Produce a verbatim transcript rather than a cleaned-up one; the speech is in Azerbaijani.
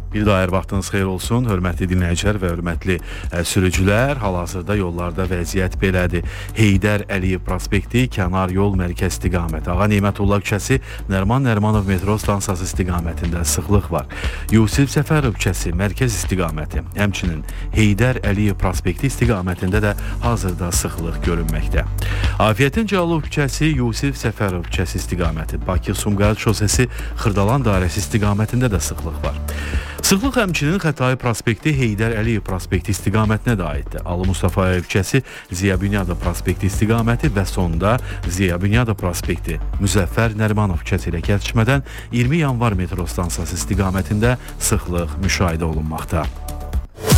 Bir daha hər vaxtınız xeyir olsun, hörmətli dinləyicilər və hörmətli ə, sürücülər. Hal-hazırda yollarda vəziyyət belədir. Heydər Əliyev prospekti, kənar yol mərkəz istiqaməti, Ağa Neymətullah küçəsi, Nəriman Nərimanov metro stansiyası istiqamətində sıxlıq var. Yusif Səfərov küçəsi, mərkəz istiqaməti, həmçinin Heydər Əliyev prospekti istiqamətində də hazırda sıxlıq görünməkdə. Afiyyətin Cəlov küçəsi, Yusif Səfərov küçəsi istiqaməti, Bakı-Sumqayıt şosesi, Xırdalan dairəsi istiqamətində də sıxlıq var. Sıxlıq həmçinin Xətai prospekti, Heydər Əliyev prospekti istiqamətinə də aiddir. Ali Mustafayev küçəsi, Ziya Bünyadov prospekti istiqaməti və sonda Ziya Bünyadov prospekti, Müzəffər Nərimanov küçəsi ilə kəsişmədən iyirmi yanvar metro stansiyası istiqamətində sıxlıq müşahidə olunmaqda.